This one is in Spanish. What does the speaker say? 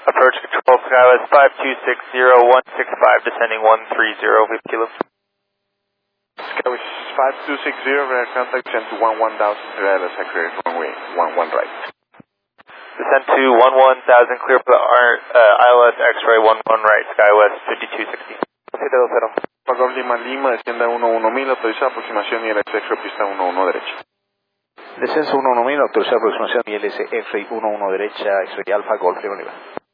Approach control, Skywest 5260-165, descending 130 with kilo. Skywest 5260, rear contact, descend to 11000, ILS accurate runway 11 right. Descend to 11000, clear for the ILS X-ray 11 right, Skywest 5260. 720. Paco Lima Lima, descienda 11000, autoriza aproximación ILS X-ray pista 11 derecha. Descenso 11000, autoriza aproximación ILS X-ray 11 derecha, X-ray Alfa, Golf Lima Lima.